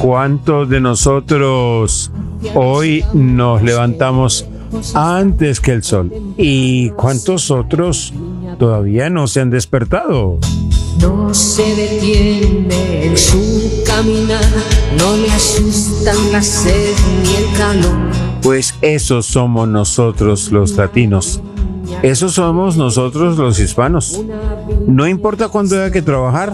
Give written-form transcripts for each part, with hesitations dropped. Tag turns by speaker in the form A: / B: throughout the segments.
A: ¿Cuántos de nosotros hoy nos levantamos antes que el sol? ¿Y cuántos otros todavía no se han despertado?
B: No se detiene en su caminar, no le asustan la sed ni el calor.
A: Pues esos somos nosotros los latinos. Esos somos nosotros los hispanos. No importa cuándo haya que trabajar,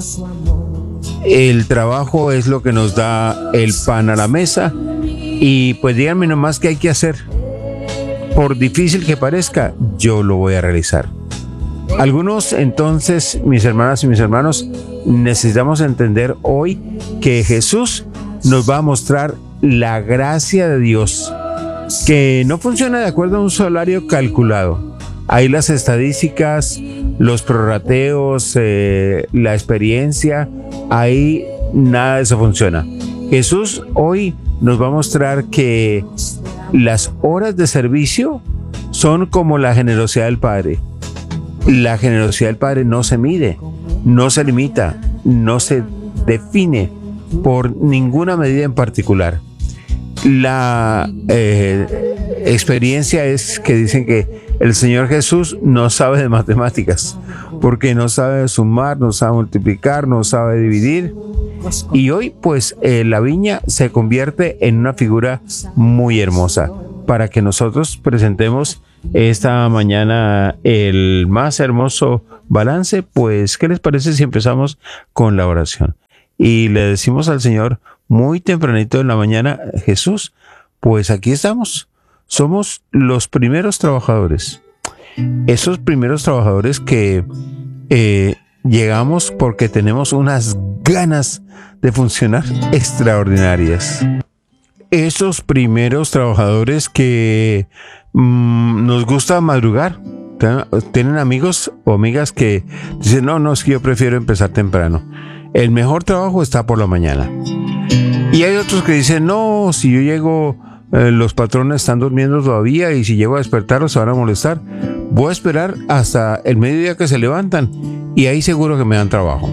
A: el trabajo es lo que nos da el pan a la mesa. Y pues díganme nomás qué hay que hacer. Por difícil que parezca, yo lo voy a realizar. Algunos, entonces, mis hermanas y mis hermanos, necesitamos entender hoy que Jesús nos va a mostrar la gracia de Dios, que no funciona de acuerdo a un salario calculado. Ahí las estadísticas, los prorrateos, la experiencia, ahí nada de eso funciona. Jesús hoy nos va a mostrar que las horas de servicio son como la generosidad del Padre. La generosidad del Padre no se mide, no se limita, no se define por ninguna medida en particular. La experiencia es que dicen que el Señor Jesús no sabe de matemáticas, porque no sabe sumar, no sabe multiplicar, no sabe dividir. Y hoy, pues, la viña se convierte en una figura muy hermosa para que nosotros presentemos esta mañana el más hermoso balance. Pues, ¿qué les parece si empezamos con la oración? Y le decimos al Señor muy tempranito en la mañana: Jesús, pues aquí estamos. Somos los primeros trabajadores. Esos primeros trabajadores que llegamos porque tenemos unas ganas de funcionar extraordinarias. Esos primeros trabajadores que nos gusta madrugar. Tienen amigos o amigas que dicen: no, es que yo prefiero empezar temprano. El mejor trabajo está por la mañana. Y hay otros que dicen: no, si yo llego, los patrones están durmiendo todavía y si llego a despertarlos se van a molestar. Voy a esperar hasta el mediodía que se levantan y ahí seguro que me dan trabajo.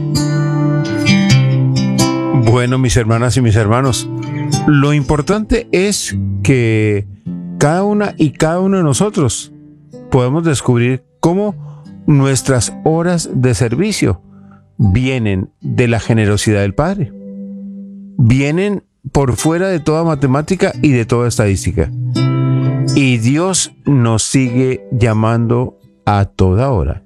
A: Bueno, mis hermanas y mis hermanos, lo importante es que cada una y cada uno de nosotros podemos descubrir cómo nuestras horas de servicio vienen de la generosidad del Padre. Vienen por fuera de toda matemática y de toda estadística. Y Dios nos sigue llamando a toda hora.